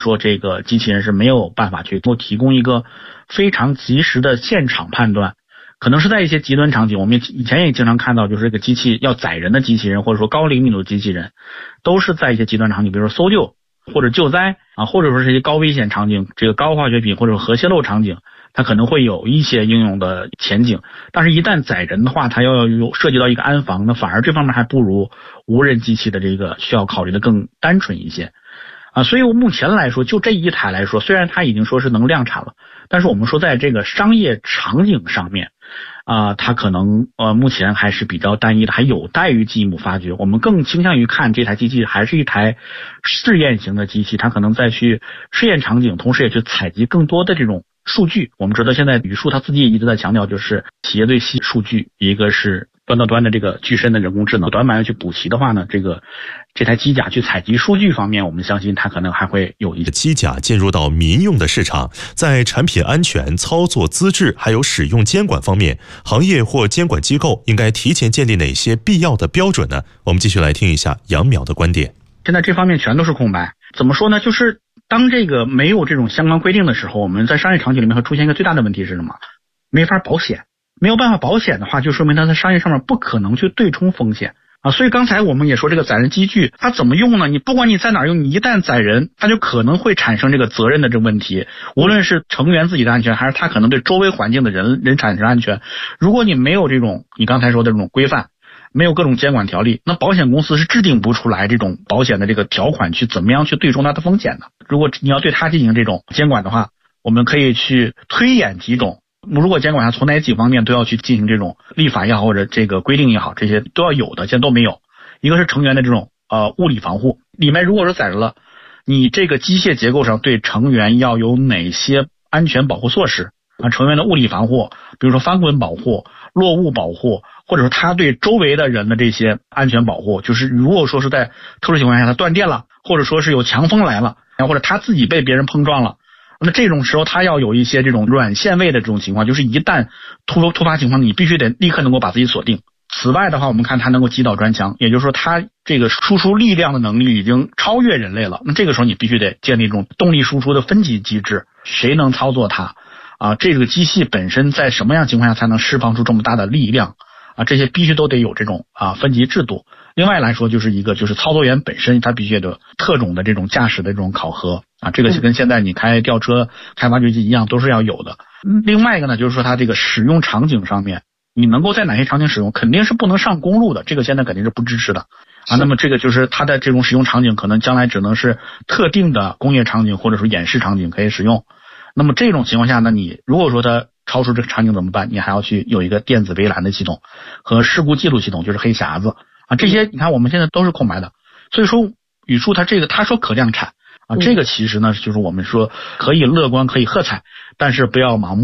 说这个机器人是没有办法去提供一个非常及时的现场判断。可能是在一些极端场景，我们以前也经常看到，就是这个机器要载人的机器人，或者说高灵密度的机器人，都是在一些极端场景，比如说搜救或者救灾啊，或者说是一些高危险场景，这个高化学品或者核泄漏场景，它可能会有一些应用的前景。但是一旦载人的话，它要涉及到一个安防，那反而这方面还不如无人机器的这个需要考虑的更单纯一些啊。所以目前来说，就这一台来说，虽然它已经说是能量产了，但是我们说在这个商业场景上面它可能目前还是比较单一的，还有待于进一步发掘。我们更倾向于看这台机器还是一台试验型的机器，它可能再去试验场景，同时也去采集更多的这种数据。我们知道现在宇树它自己也一直在强调，就是企业对数据，一个是端到端的这个具身的人工智能，短板要去补齐的话呢，这台机甲去采集数据方面，我们相信它可能还会有一些。 机甲进入到民用的市场，在产品安全、操作资质还有使用监管方面，行业或监管机构应该提前建立哪些必要的标准呢？我们继续来听一下杨淼的观点。 现在这方面全都是空白。怎么说呢？就是当这个没有这种相关规定的时候，我们在商业场景里面会出现一个最大的问题是什么？没法保险。没有办法保险的话，就说明它在商业上面不可能去对冲风险啊。所以刚才我们也说这个载人机具它怎么用呢？你不管你在哪儿用，你一旦载人，它就可能会产生这个责任的这个问题，无论是成员自己的安全，还是它可能对周围环境的人产生安全。如果你没有这种你刚才说的这种规范，没有各种监管条例，那保险公司是制定不出来这种保险的这个条款去怎么样去对冲它的风险的。如果你要对它进行这种监管的话，我们可以去推演几种，如果监管它从哪几方面都要去进行这种立法也好，或者这个规定也好，这些都要有的，现在都没有。一个是成员的这种物理防护，里面如果说载人了，你这个机械结构上对成员要有哪些安全保护措施啊？成员的物理防护，比如说翻滚保护、落物保护，或者说他对周围的人的这些安全保护，就是如果说是在特殊情况下他断电了，或者说是有强风来了，或者他自己被别人碰撞了，那这种时候他要有一些这种软限位的这种情况，就是一旦突发情况，你必须得立刻能够把自己锁定。此外的话，我们看它能够击倒砖墙，也就是说它这个输出力量的能力已经超越人类了。那这个时候你必须得建立一种动力输出的分级机制，谁能操作它啊？这个机器本身在什么样情况下才能释放出这么大的力量啊？这些必须都得有这种分级制度。另外来说，就是一个就是操作员本身他必须得特种的这种驾驶的这种考核啊，这个是跟现在你开吊车、开挖掘机一样，都是要有的。另外一个呢，就是说它这个使用场景上面，你能够在哪些场景使用，肯定是不能上公路的，这个现在肯定是不支持的啊。那么这个就是它的这种使用场景，可能将来只能是特定的工业场景或者说演示场景可以使用。那么这种情况下呢，你如果说它超出这个场景怎么办？你还要去有一个电子围栏的系统和事故记录系统，就是黑匣子啊，这些你看我们现在都是空白的。所以说宇树它这个他说可量产啊，这个其实呢就是我们说可以乐观可以喝彩，但是不要盲目。